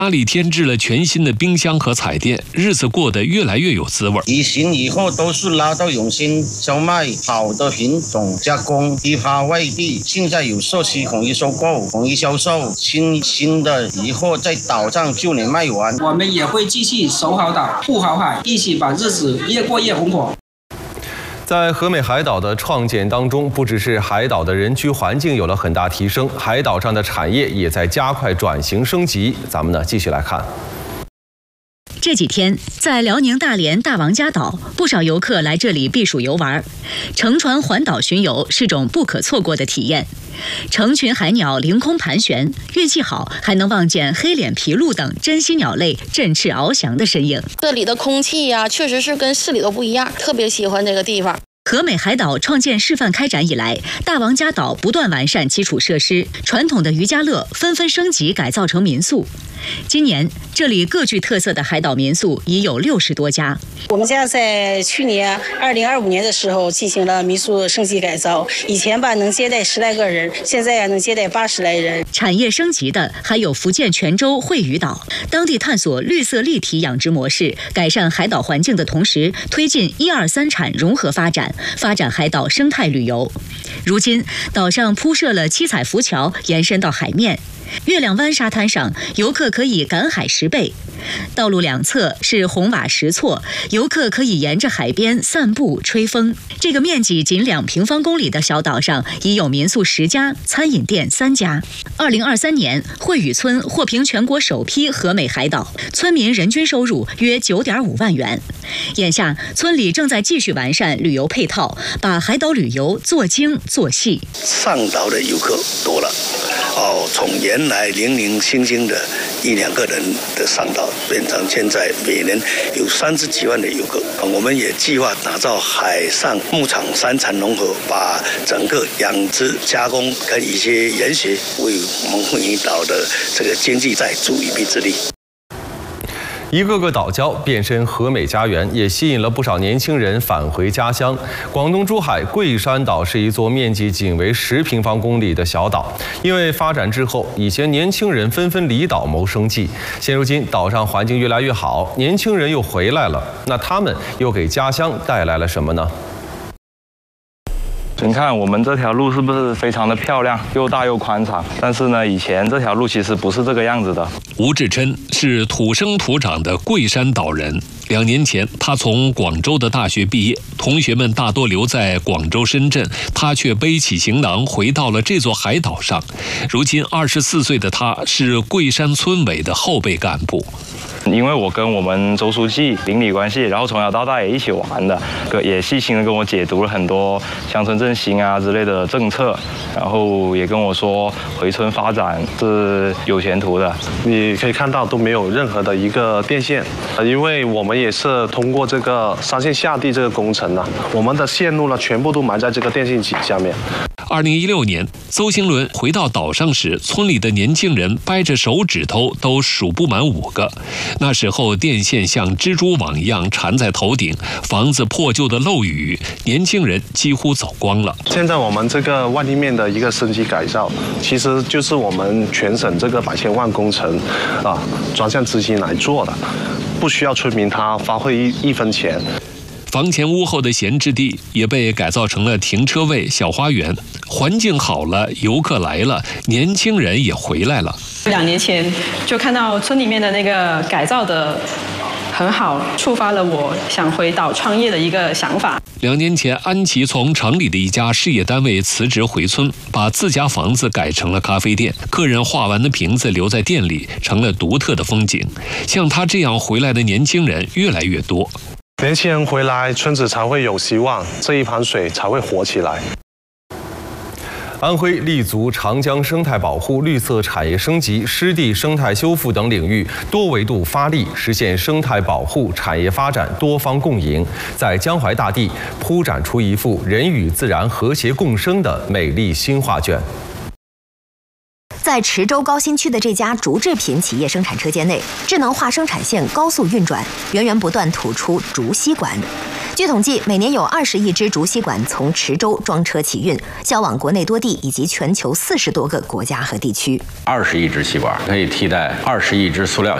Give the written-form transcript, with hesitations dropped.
家里添置了全新的冰箱和彩电，日子过得越来越有滋味。 以前以后都是拉到永新销卖好的品种加工，批发外地。现在有社区统一收购、统一销售，新的以后在岛上就能卖完。 我们也会继续守好岛、护好海，一起把日子越过越红火。 在和美海岛的创建当中，不只是海岛的人居环境有了很大提升，海岛上的产业也在加快转型升级。咱们呢继续来看。 这几天，在辽宁大连大王家岛，不少游客来这里避暑游玩。乘船环岛巡游是种不可错过的体验。成群海鸟凌空盘旋，运气好还能望见黑脸琵鹭等珍稀鸟类振翅翱翔的身影。 这里的空气呀，确实是跟市里都不一样，特别喜欢这个地方。 和美海岛创建示范开展以来，大王家岛不断完善基础设施，传统的渔家乐纷纷升级改造成民宿。今年，这里各具特色的海岛民宿已有60多家。 我们家在去年2025年的时候进行了民宿升级改造，以前吧能接待10来个人，现在能接待80来人。 产业升级的还有福建泉州惠屿岛，当地探索绿色立体养殖模式，改善海岛环境的同时，推进1、2、3产融合发展，发展海岛生态旅游。如今，岛上铺设了7彩浮桥，延伸到海面。月亮湾沙滩上，游客可以赶海拾贝。道路两侧是红瓦石错，游客可以沿着海边散步吹风。这个面积仅2平方公里的小岛上，已有民宿10家，餐饮店3家。2023年，惠屿村获评全国首批和美海岛，村民人均收入约9.5万元。眼下，村里正在继续完善旅游配套，把海岛旅游做精做细。 上岛的游客多了。从原来零零星星的1、2个人的上岛，变成现在每年有30几万的游客。我们也计划打造海上牧场3产融合，把整个养殖、加工跟一些研学为我们惠屿岛的这个经济再助一臂之力。 一个个岛礁变身和美家园，也吸引了不少年轻人返回家乡。广东珠海桂山岛是一座面积仅为10平方公里的小岛，因为发展滞后，以前年轻人纷纷离岛谋生计。现如今岛上环境越来越好，年轻人又回来了，那他们又给家乡带来了什么呢？ 你看我们这条路是不是非常的漂亮，又大又宽敞？但是呢，以前这条路其实不是这个样子的。 吴志琛是土生土长的桂山岛人。2年前，他从广州的大学毕业，同学们大多留在广州、深圳，他却背起行囊回到了这座海岛上。如今24岁的他是桂山村委的后备干部。 因为我跟我们周书记邻里关系，然后从小到大也一起玩的，也细心的跟我解读了很多乡村振兴啊之类的政策，然后也跟我说回村发展是有前途的。 你可以看到都没有任何的一个电线，因为我们也是通过这个3线下地这个工程呢，我们的线路呢全部都埋在这个电线脊下面。 2016年，邹兴伦回到岛上时，村里的年轻人掰着手指头都数不满5个。那时候电线像蜘蛛网一样缠在头顶，房子破旧的漏雨，年轻人几乎走光了。 现在我们这个外立面的一个升级改造，其实就是我们全省这个100千万工程专项资金来做的，不需要村民他花费一分钱。 房前屋后的闲置地也被改造成了停车位、小花园，环境好了，游客来了，年轻人也回来了。 2年前就看到村里面的那个改造的很好，触发了我想回岛创业的一个想法。 2年前，安琪从城里的一家事业单位辞职回村，把自家房子改成了咖啡店，客人画完的瓶子留在店里，成了独特的风景。像他这样回来的年轻人越来越多。 年轻人回来，村子才会有希望，这一盘水才会活起来。 安徽立足长江生态保护、绿色产业升级、湿地生态修复等领域，多维度发力，实现生态保护、产业发展多方共赢，在江淮大地铺展出一幅人与自然和谐共生的美丽新画卷。 在池州高新区的这家竹制品企业生产车间内，智能化生产线高速运转，源源不断吐出竹吸管。 据统计，每年有20亿只竹吸管从池州装车起运，销往国内多地以及全球40多个国家和地区。 20亿只吸管可以替代20亿只塑料